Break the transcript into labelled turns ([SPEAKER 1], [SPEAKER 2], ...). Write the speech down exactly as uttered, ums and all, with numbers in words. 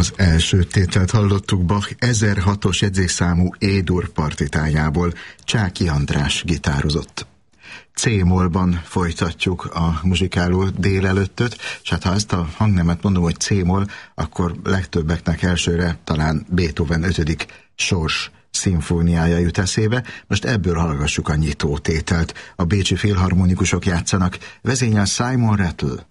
[SPEAKER 1] Az első tételt hallottuk Bach ezerhatos jegyzékszámú E-dur partitájából, Csáky András gitározott. C-mollban folytatjuk a muzsikáló délelőttöt, és hát ha ezt a hangnemet mondom, hogy C-moll, akkor legtöbbeknek elsőre talán Beethoven ötödik sors szimfóniája jut eszébe. Most ebből hallgassuk a nyitótételt. A bécsi filharmonikusok játszanak, vezényel Simon Rattle.